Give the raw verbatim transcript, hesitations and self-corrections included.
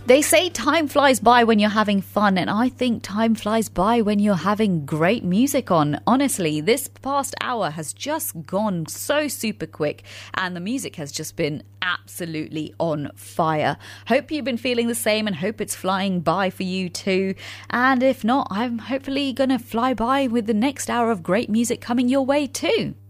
They say time flies by when you're having fun, and I think time flies by when you're having great music on. Honestly, this past hour has just gone so super quick, and the music has just been absolutely on fire. Hope you've been feeling the same, and hope it's flying by for you too. And if not, I'm hopefully going to fly by with the next hour of great music coming your way too.